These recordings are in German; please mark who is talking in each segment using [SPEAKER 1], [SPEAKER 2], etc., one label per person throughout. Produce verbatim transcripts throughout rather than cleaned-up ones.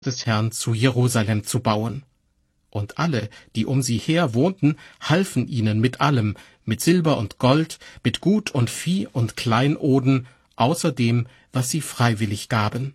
[SPEAKER 1] des Herrn zu Jerusalem zu bauen. Und alle, die um sie her wohnten, halfen ihnen mit allem, mit Silber und Gold, mit Gut und Vieh und Kleinoden, außer dem, was sie freiwillig gaben.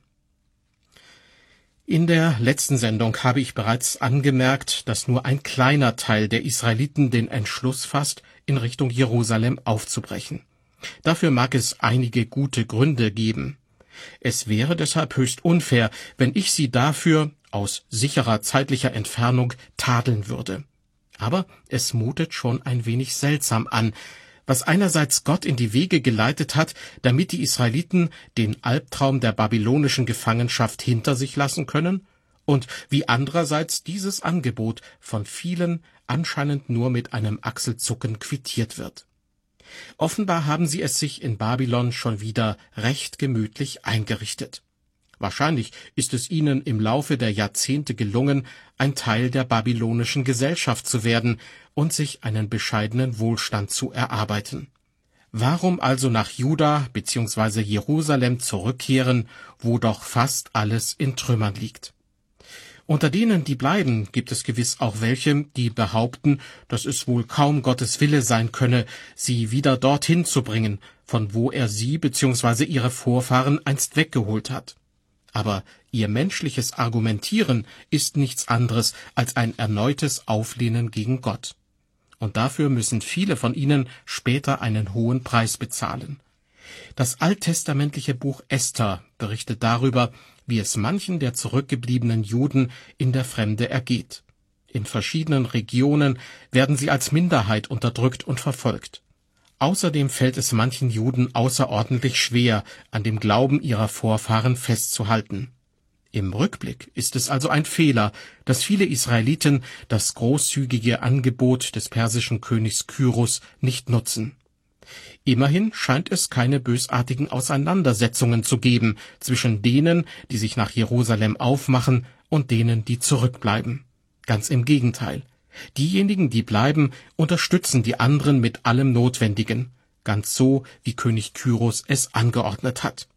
[SPEAKER 1] In der letzten Sendung habe ich bereits angemerkt, dass nur ein kleiner Teil der Israeliten den Entschluss fasst, in Richtung Jerusalem aufzubrechen. Dafür mag es einige gute Gründe geben. Es wäre deshalb höchst unfair, wenn ich sie dafür aus sicherer zeitlicher Entfernung tadeln würde. Aber es mutet schon ein wenig seltsam an, was einerseits Gott in die Wege geleitet hat, damit die Israeliten den Albtraum der babylonischen Gefangenschaft hinter sich lassen können, und wie andererseits dieses Angebot von vielen anscheinend nur mit einem Achselzucken quittiert wird. Offenbar haben sie es sich in Babylon schon wieder recht gemütlich eingerichtet. Wahrscheinlich ist es ihnen im Laufe der Jahrzehnte gelungen, ein Teil der babylonischen Gesellschaft zu werden und sich einen bescheidenen Wohlstand zu erarbeiten. Warum also nach Juda bzw. Jerusalem zurückkehren, wo doch fast alles in Trümmern liegt? Unter denen, die bleiben, gibt es gewiss auch welche, die behaupten, dass es wohl kaum Gottes Wille sein könne, sie wieder dorthin zu bringen, von wo er sie bzw. ihre Vorfahren einst weggeholt hat. Aber ihr menschliches Argumentieren ist nichts anderes als ein erneutes Auflehnen gegen Gott. Und dafür müssen viele von ihnen später einen hohen Preis bezahlen. Das alttestamentliche Buch Esther berichtet darüber, wie es manchen der zurückgebliebenen Juden in der Fremde ergeht. In verschiedenen Regionen werden sie als Minderheit unterdrückt und verfolgt. Außerdem fällt es manchen Juden außerordentlich schwer, an dem Glauben ihrer Vorfahren festzuhalten. Im Rückblick ist es also ein Fehler, dass viele Israeliten das großzügige Angebot des persischen Königs Kyros nicht nutzen. Immerhin scheint es keine bösartigen Auseinandersetzungen zu geben zwischen denen, die sich nach Jerusalem aufmachen, und denen, die zurückbleiben. Ganz im Gegenteil. Diejenigen, die bleiben, unterstützen die anderen mit allem Notwendigen, ganz so, wie König Kyros es angeordnet hat.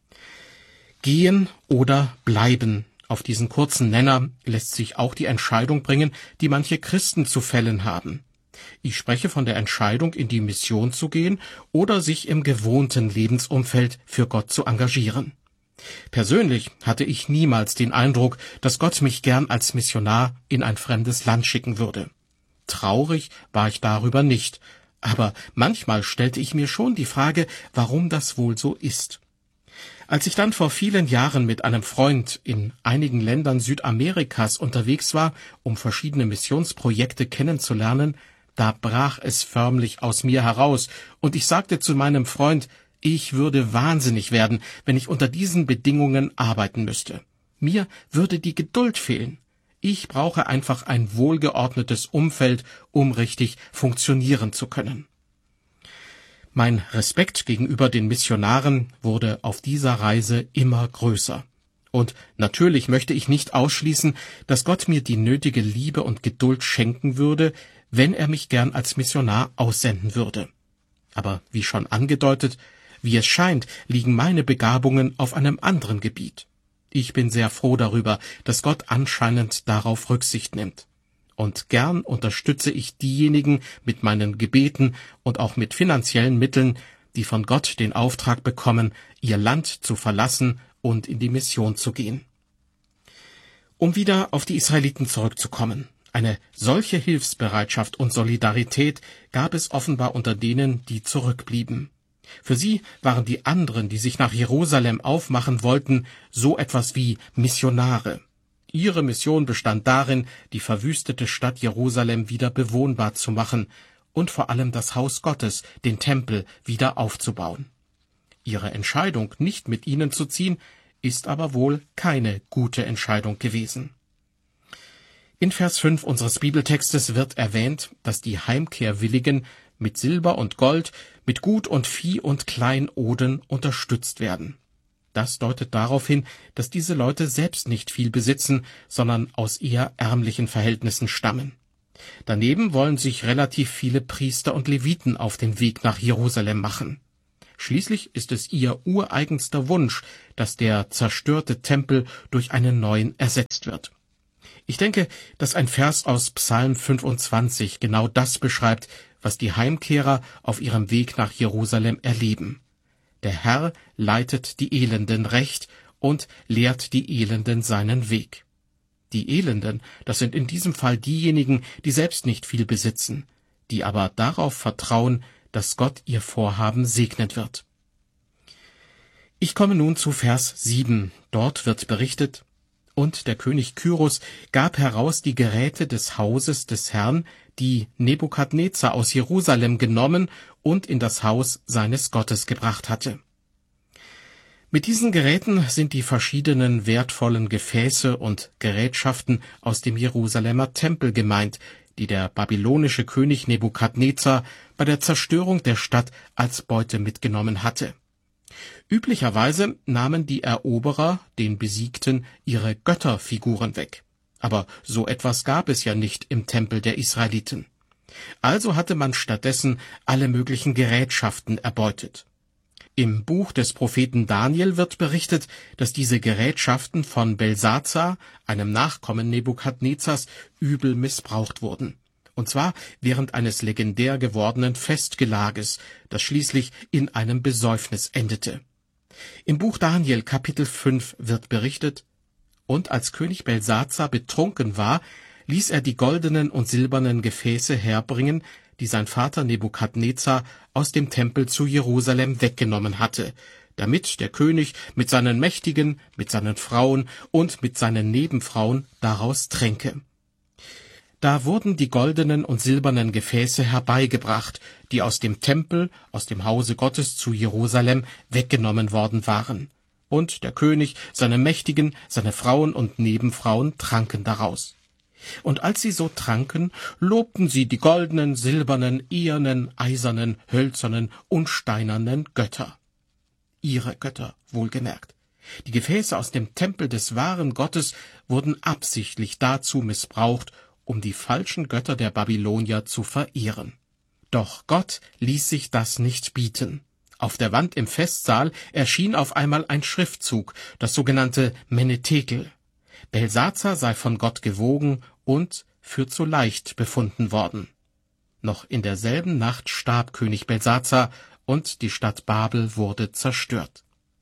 [SPEAKER 1] Gehen oder bleiben. Auf diesen kurzen Nenner lässt sich auch die Entscheidung bringen, die manche Christen zu fällen haben. Ich spreche von der Entscheidung, in die Mission zu gehen oder sich im gewohnten Lebensumfeld für Gott zu engagieren. Persönlich hatte ich niemals den Eindruck, dass Gott mich gern als Missionar in ein fremdes Land schicken würde. Traurig war ich darüber nicht, aber manchmal stellte ich mir schon die Frage, warum das wohl so ist. Als ich dann vor vielen Jahren mit einem Freund in einigen Ländern Südamerikas unterwegs war, um verschiedene Missionsprojekte kennenzulernen, da brach es förmlich aus mir heraus, und ich sagte zu meinem Freund, ich würde wahnsinnig werden, wenn ich unter diesen Bedingungen arbeiten müsste. Mir würde die Geduld fehlen. Ich brauche einfach ein wohlgeordnetes Umfeld, um richtig funktionieren zu können. Mein Respekt gegenüber den Missionaren wurde auf dieser Reise immer größer. Und natürlich möchte ich nicht ausschließen, dass Gott mir die nötige Liebe und Geduld schenken würde, wenn er mich gern als Missionar aussenden würde. Aber wie schon angedeutet, wie es scheint, liegen meine Begabungen auf einem anderen Gebiet. Ich bin sehr froh darüber, dass Gott anscheinend darauf Rücksicht nimmt. Und gern unterstütze ich diejenigen mit meinen Gebeten und auch mit finanziellen Mitteln, die von Gott den Auftrag bekommen, ihr Land zu verlassen und in die Mission zu gehen. Um wieder auf die Israeliten zurückzukommen. Eine solche Hilfsbereitschaft und Solidarität gab es offenbar unter denen, die zurückblieben. Für sie waren die anderen, die sich nach Jerusalem aufmachen wollten, so etwas wie Missionare. Ihre Mission bestand darin, die verwüstete Stadt Jerusalem wieder bewohnbar zu machen und vor allem das Haus Gottes, den Tempel, wieder aufzubauen. Ihre Entscheidung, nicht mit ihnen zu ziehen, ist aber wohl keine gute Entscheidung gewesen. In Vers fünf unseres Bibeltextes wird erwähnt, dass die Heimkehrwilligen mit Silber und Gold, mit Gut und Vieh und Kleinoden unterstützt werden. Das deutet darauf hin, dass diese Leute selbst nicht viel besitzen, sondern aus eher ärmlichen Verhältnissen stammen. Daneben wollen sich relativ viele Priester und Leviten auf den Weg nach Jerusalem machen. Schließlich ist es ihr ureigenster Wunsch, dass der zerstörte Tempel durch einen neuen ersetzt wird. Ich denke, dass ein Vers aus Psalm fünfundzwanzig genau das beschreibt, was die Heimkehrer auf ihrem Weg nach Jerusalem erleben. Der Herr leitet die Elenden recht und lehrt die Elenden seinen Weg. Die Elenden, das sind in diesem Fall diejenigen, die selbst nicht viel besitzen, die aber darauf vertrauen, dass Gott ihr Vorhaben segnen wird. Ich komme nun zu Vers sieben. Dort wird berichtet: Und der König Kyros gab heraus die Geräte des Hauses des Herrn, die Nebukadnezar aus Jerusalem genommen und in das Haus seines Gottes gebracht hatte. Mit diesen Geräten sind die verschiedenen wertvollen Gefäße und Gerätschaften aus dem Jerusalemer Tempel gemeint, die der babylonische König Nebukadnezar bei der Zerstörung der Stadt als Beute mitgenommen hatte. Üblicherweise nahmen die Eroberer den Besiegten ihre Götterfiguren weg. Aber so etwas gab es ja nicht im Tempel der Israeliten. Also hatte man stattdessen alle möglichen Gerätschaften erbeutet. Im Buch des Propheten Daniel wird berichtet, dass diese Gerätschaften von Belsazar, einem Nachkommen Nebukadnezars, übel missbraucht wurden. Und zwar während eines legendär gewordenen Festgelages, das schließlich in einem Besäufnis endete. Im Buch Daniel Kapitel fünf wird berichtet: Und als König Belsazar betrunken war, ließ er die goldenen und silbernen Gefäße herbringen, die sein Vater Nebukadnezar aus dem Tempel zu Jerusalem weggenommen hatte, damit der König mit seinen Mächtigen, mit seinen Frauen und mit seinen Nebenfrauen daraus tränke. Da wurden die goldenen und silbernen Gefäße herbeigebracht, die aus dem Tempel, aus dem Hause Gottes zu Jerusalem weggenommen worden waren. Und der König, seine Mächtigen, seine Frauen und Nebenfrauen tranken daraus. Und als sie so tranken, lobten sie die goldenen, silbernen, ehernen, eisernen, hölzernen und steinernen Götter. Ihre Götter, wohlgemerkt. Die Gefäße aus dem Tempel des wahren Gottes wurden absichtlich dazu missbraucht, um die falschen Götter der Babylonier zu verehren. Doch Gott ließ sich das nicht bieten. Auf der Wand im Festsaal erschien auf einmal ein Schriftzug, das sogenannte Menetekel. Belsazar sei von Gott gewogen und für zu leicht befunden worden. Noch in derselben Nacht starb König Belsazar und die Stadt Babel wurde zerstört.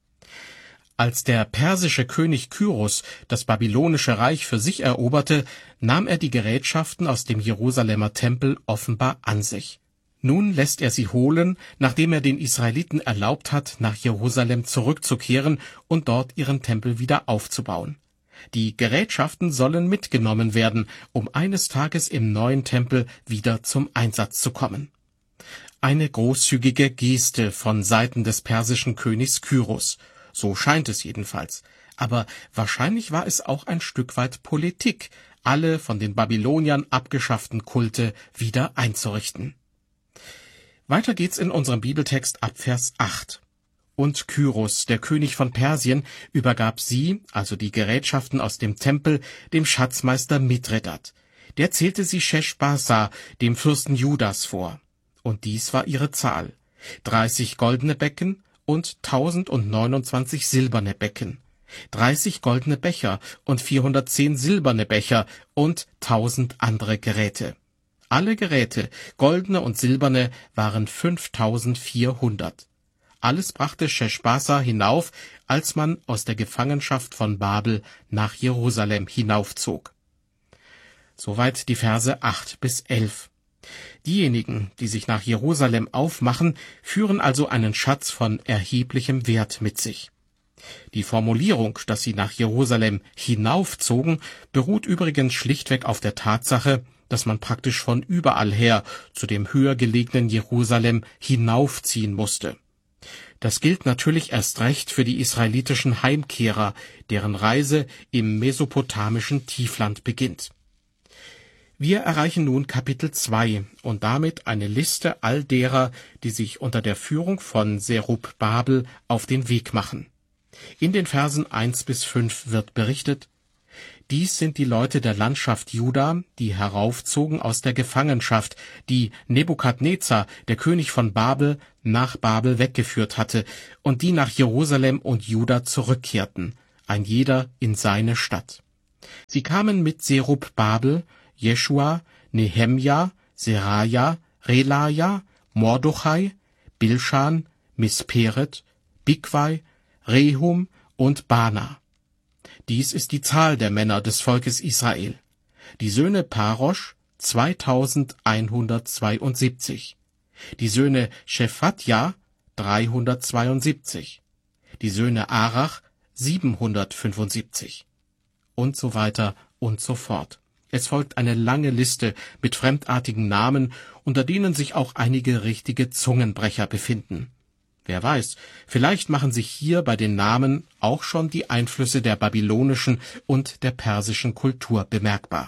[SPEAKER 1] Als der persische König Kyros das babylonische Reich für sich eroberte, nahm er die Gerätschaften aus dem Jerusalemer Tempel offenbar an sich. Nun lässt er sie holen, nachdem er den Israeliten erlaubt hat, nach Jerusalem zurückzukehren und dort ihren Tempel wieder aufzubauen. Die Gerätschaften sollen mitgenommen werden, um eines Tages im neuen Tempel wieder zum Einsatz zu kommen. Eine großzügige Geste von Seiten des persischen Königs Kyros. So scheint es jedenfalls. Aber wahrscheinlich war es auch ein Stück weit Politik, alle von den Babyloniern abgeschafften Kulte wieder einzurichten. Weiter geht's in unserem Bibeltext ab Vers acht. Und Kyros, der König von Persien, übergab sie, also die Gerätschaften aus dem Tempel, dem Schatzmeister Mithredat. Der zählte sie Scheschbassar, dem Fürsten Judas, vor. Und dies war ihre Zahl: dreißig goldene Becken und tausendneunundzwanzig silberne Becken, dreißig goldene Becher und vierhundertzehn silberne Becher und tausend andere Geräte. Alle Geräte, goldene und silberne, waren fünftausendvierhundert. Alles brachte Scheschbassar hinauf, als man aus der Gefangenschaft von Babel nach Jerusalem hinaufzog. Soweit die Verse acht bis elf. Diejenigen, die sich nach Jerusalem aufmachen, führen also einen Schatz von erheblichem Wert mit sich. Die Formulierung, dass sie nach Jerusalem hinaufzogen, beruht übrigens schlichtweg auf der Tatsache, dass man praktisch von überall her zu dem höher gelegenen Jerusalem hinaufziehen musste. Das gilt natürlich erst recht für die israelitischen Heimkehrer, deren Reise im mesopotamischen Tiefland beginnt. Wir erreichen nun Kapitel zwei und damit eine Liste all derer, die sich unter der Führung von Serubbabel auf den Weg machen. In den Versen eins bis fünf wird berichtet: Dies sind die Leute der Landschaft Juda, die heraufzogen aus der Gefangenschaft, die Nebukadnezar, der König von Babel, nach Babel weggeführt hatte, und die nach Jerusalem und Juda zurückkehrten, ein jeder in seine Stadt. Sie kamen mit Serubbabel, Jeschua, Nehemja, Seraja, Relaja, Mordochai, Bilschan, Misperet, Bigwai, Rehum und Bana. Dies ist die Zahl der Männer des Volkes Israel. Die Söhne Parosch zweitausendeinhundertzweiundsiebzig, die Söhne Schephatja dreihundertzweiundsiebzig, die Söhne Arach siebenhundertfünfundsiebzig und so weiter und so fort. Es folgt eine lange Liste mit fremdartigen Namen, unter denen sich auch einige richtige Zungenbrecher befinden. Wer weiß, vielleicht machen sich hier bei den Namen auch schon die Einflüsse der babylonischen und der persischen Kultur bemerkbar.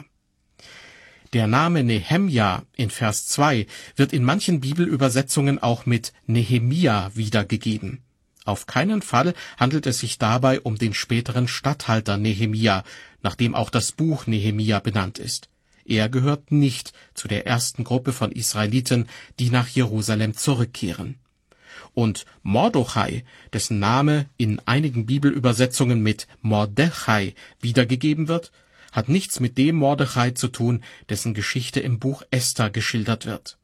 [SPEAKER 1] Der Name Nehemja in Vers zwei wird in manchen Bibelübersetzungen auch mit Nehemia wiedergegeben. Auf keinen Fall handelt es sich dabei um den späteren Statthalter Nehemia, nach dem auch das Buch Nehemia benannt ist. Er gehört nicht zu der ersten Gruppe von Israeliten, die nach Jerusalem zurückkehren. Und Mordochai, dessen Name in einigen Bibelübersetzungen mit Mordechai wiedergegeben wird, hat nichts mit dem Mordechai zu tun, dessen Geschichte im Buch Esther geschildert wird.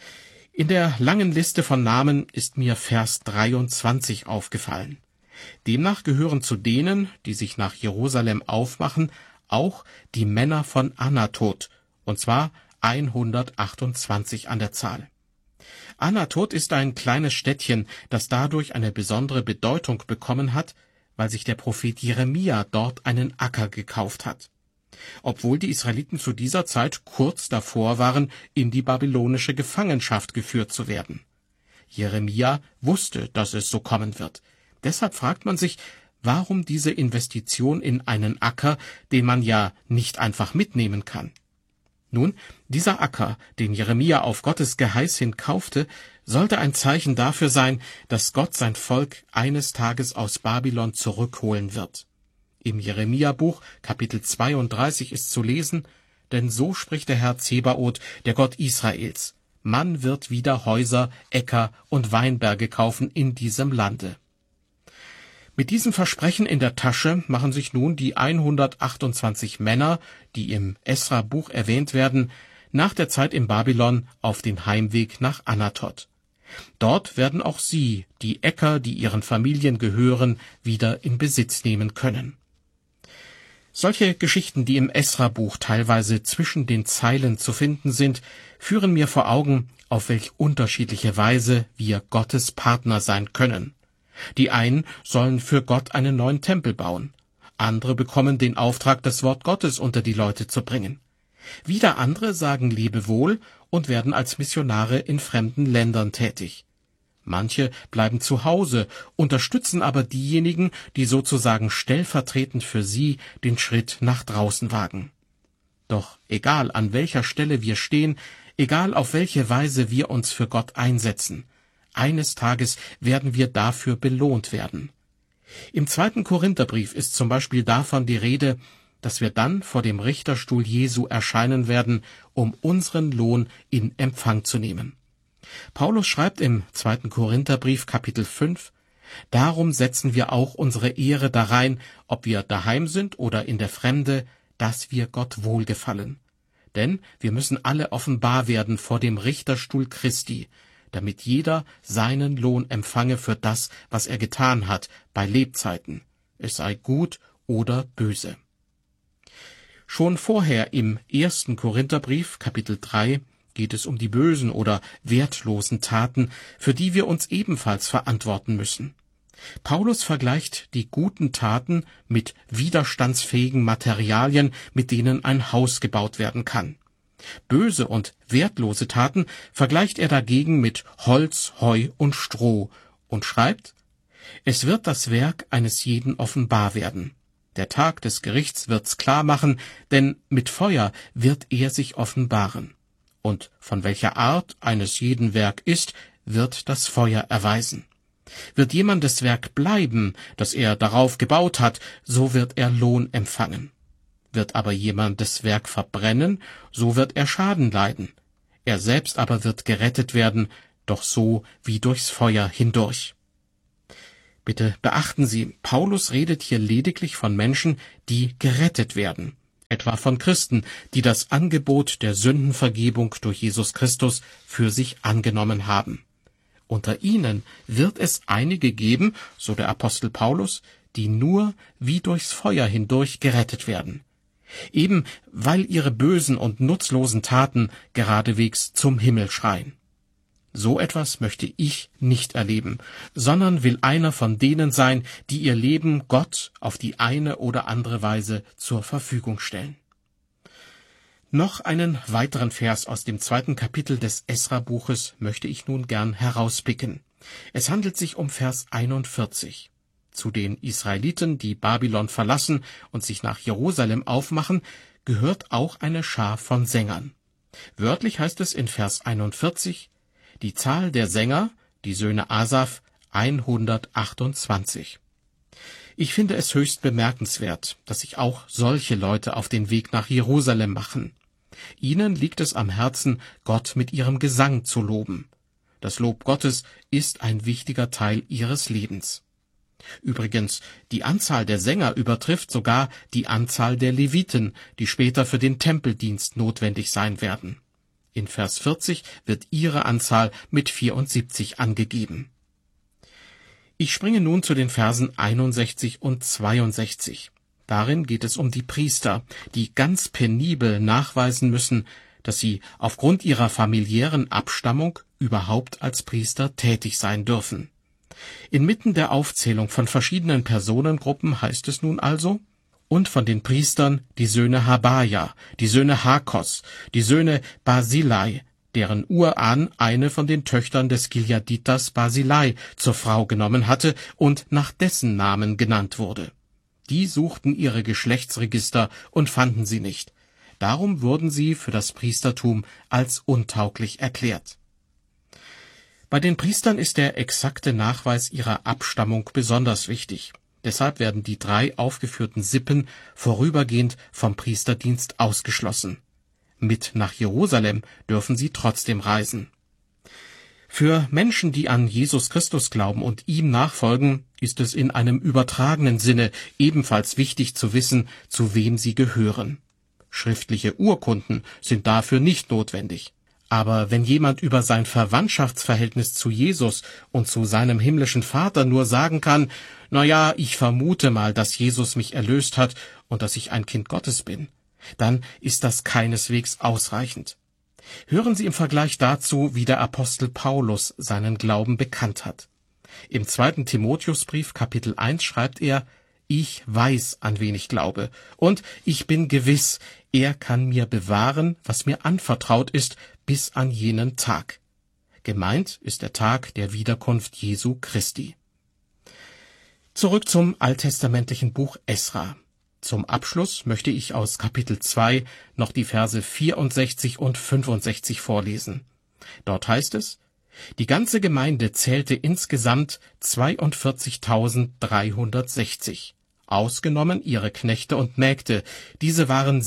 [SPEAKER 1] In der langen Liste von Namen ist mir Vers dreiundzwanzig aufgefallen. Demnach gehören zu denen, die sich nach Jerusalem aufmachen, auch die Männer von Anatot, und zwar hundertachtundzwanzig an der Zahl. Anatot ist ein kleines Städtchen, das dadurch eine besondere Bedeutung bekommen hat, weil sich der Prophet Jeremia dort einen Acker gekauft hat. Obwohl die Israeliten zu dieser Zeit kurz davor waren, in die babylonische Gefangenschaft geführt zu werden. Jeremia wusste, dass es so kommen wird. Deshalb fragt man sich, warum diese Investition in einen Acker, den man ja nicht einfach mitnehmen kann. Nun, dieser Acker, den Jeremia auf Gottes Geheiß hin kaufte, sollte ein Zeichen dafür sein, dass Gott sein Volk eines Tages aus Babylon zurückholen wird. Im Jeremia-Buch, Kapitel zweiunddreißig, ist zu lesen: Denn so spricht der Herr Zebaoth, der Gott Israels: Man wird wieder Häuser, Äcker und Weinberge kaufen in diesem Lande. Mit diesem Versprechen in der Tasche machen sich nun die hundertachtundzwanzig Männer, die im Esra-Buch erwähnt werden, nach der Zeit in Babylon auf den Heimweg nach Anatot. Dort werden auch sie die Äcker, die ihren Familien gehören, wieder in Besitz nehmen können. Solche Geschichten, die im Esra-Buch teilweise zwischen den Zeilen zu finden sind, führen mir vor Augen, auf welch unterschiedliche Weise wir Gottes Partner sein können. Die einen sollen für Gott einen neuen Tempel bauen, andere bekommen den Auftrag, das Wort Gottes unter die Leute zu bringen. Wieder andere sagen Lebewohl und werden als Missionare in fremden Ländern tätig. Manche bleiben zu Hause, unterstützen aber diejenigen, die sozusagen stellvertretend für sie den Schritt nach draußen wagen. Doch egal an welcher Stelle wir stehen, egal auf welche Weise wir uns für Gott einsetzen, eines Tages werden wir dafür belohnt werden. Im zweiten Korintherbrief ist zum Beispiel davon die Rede, dass wir dann vor dem Richterstuhl Jesu erscheinen werden, um unseren Lohn in Empfang zu nehmen. Paulus schreibt im zweiten Korintherbrief Kapitel fünf: Darum setzen wir auch unsere Ehre darein, ob wir daheim sind oder in der Fremde, dass wir Gott wohlgefallen. Denn wir müssen alle offenbar werden vor dem Richterstuhl Christi, damit jeder seinen Lohn empfange für das, was er getan hat, bei Lebzeiten, es sei gut oder böse. Schon vorher im ersten Korintherbrief, Kapitel drei, geht es um die bösen oder wertlosen Taten, für die wir uns ebenfalls verantworten müssen. Paulus vergleicht die guten Taten mit widerstandsfähigen Materialien, mit denen ein Haus gebaut werden kann. Böse und wertlose Taten vergleicht er dagegen mit Holz, Heu und Stroh und schreibt: Es wird das Werk eines jeden offenbar werden. Der Tag des Gerichts wird's klar machen, denn mit Feuer wird er sich offenbaren. Und von welcher Art eines jeden Werk ist, wird das Feuer erweisen. Wird jemandes Werk bleiben, das er darauf gebaut hat, so wird er Lohn empfangen. Wird aber jemand das Werk verbrennen, so wird er Schaden leiden. Er selbst aber wird gerettet werden, doch so wie durchs Feuer hindurch. Bitte beachten Sie, Paulus redet hier lediglich von Menschen, die gerettet werden, etwa von Christen, die das Angebot der Sündenvergebung durch Jesus Christus für sich angenommen haben. Unter ihnen wird es einige geben, so der Apostel Paulus, die nur wie durchs Feuer hindurch gerettet werden. Eben weil ihre bösen und nutzlosen Taten geradewegs zum Himmel schreien. So etwas möchte ich nicht erleben, sondern will einer von denen sein, die ihr Leben Gott auf die eine oder andere Weise zur Verfügung stellen. Noch einen weiteren Vers aus dem zweiten Kapitel des Esra-Buches möchte ich nun gern herauspicken. Es handelt sich um Vers einundvierzig. Zu den Israeliten, die Babylon verlassen und sich nach Jerusalem aufmachen, gehört auch eine Schar von Sängern. Wörtlich heißt es in Vers einundvierzig, die Zahl der Sänger, die Söhne Asaf, hundertachtundzwanzig. Ich finde es höchst bemerkenswert, dass sich auch solche Leute auf den Weg nach Jerusalem machen. Ihnen liegt es am Herzen, Gott mit ihrem Gesang zu loben. Das Lob Gottes ist ein wichtiger Teil ihres Lebens. Übrigens, die Anzahl der Sänger übertrifft sogar die Anzahl der Leviten, die später für den Tempeldienst notwendig sein werden. In Vers vierzig wird ihre Anzahl mit vierundsiebzig angegeben. Ich springe nun zu den Versen einundsechzig und zweiundsechzig. Darin geht es um die Priester, die ganz penibel nachweisen müssen, dass sie aufgrund ihrer familiären Abstammung überhaupt als Priester tätig sein dürfen. Inmitten der Aufzählung von verschiedenen Personengruppen heißt es nun also, und von den Priestern die Söhne Habaja, die Söhne Hakos, die Söhne Basilai, deren Urahn eine von den Töchtern des Gileaditers Basilai zur Frau genommen hatte und nach dessen Namen genannt wurde. Die suchten ihre Geschlechtsregister und fanden sie nicht. Darum wurden sie für das Priestertum als untauglich erklärt. Bei den Priestern ist der exakte Nachweis ihrer Abstammung besonders wichtig. Deshalb werden die drei aufgeführten Sippen vorübergehend vom Priesterdienst ausgeschlossen. Mit nach Jerusalem dürfen sie trotzdem reisen. Für Menschen, die an Jesus Christus glauben und ihm nachfolgen, ist es in einem übertragenen Sinne ebenfalls wichtig zu wissen, zu wem sie gehören. Schriftliche Urkunden sind dafür nicht notwendig. Aber wenn jemand über sein Verwandtschaftsverhältnis zu Jesus und zu seinem himmlischen Vater nur sagen kann, na ja, ich vermute mal, dass Jesus mich erlöst hat und dass ich ein Kind Gottes bin, dann ist das keineswegs ausreichend. Hören Sie im Vergleich dazu, wie der Apostel Paulus seinen Glauben bekannt hat. Im zweiten Timotheusbrief Kapitel eins schreibt er, ich weiß, an wen ich glaube, und ich bin gewiss, er kann mir bewahren, was mir anvertraut ist, bis an jenen Tag. Gemeint ist der Tag der Wiederkunft Jesu Christi. Zurück zum alttestamentlichen Buch Esra. Zum Abschluss möchte ich aus Kapitel zwei noch die Verse vierundsechzig und fünfundsechzig vorlesen. Dort heißt es, die ganze Gemeinde zählte insgesamt zweiundvierzigtausenddreihundertsechzig, ausgenommen ihre Knechte und Mägde, diese waren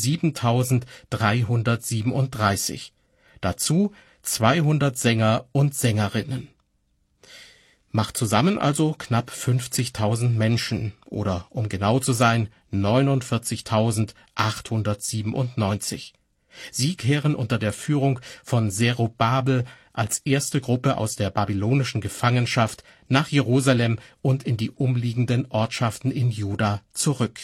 [SPEAKER 1] siebentausenddreihundertsiebenunddreißig, dazu zweihundert Sänger und Sängerinnen. Macht zusammen also knapp fünfzigtausend Menschen, oder um genau zu sein, neunundvierzigtausendachthundertsiebenundneunzig. Sie kehren unter der Führung von Zerubabel als erste Gruppe aus der babylonischen Gefangenschaft nach Jerusalem und in die umliegenden Ortschaften in Juda zurück.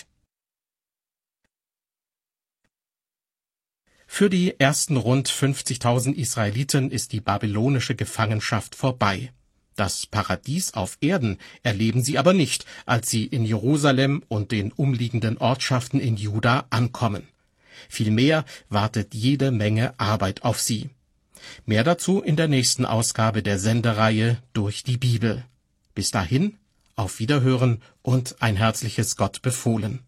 [SPEAKER 1] Für die ersten rund fünfzigtausend Israeliten ist die babylonische Gefangenschaft vorbei. Das Paradies auf Erden erleben sie aber nicht, als sie in Jerusalem und den umliegenden Ortschaften in Juda ankommen. Vielmehr wartet jede Menge Arbeit auf sie. Mehr dazu in der nächsten Ausgabe der Sendereihe Durch die Bibel. Bis dahin, auf Wiederhören und ein herzliches Gott befohlen.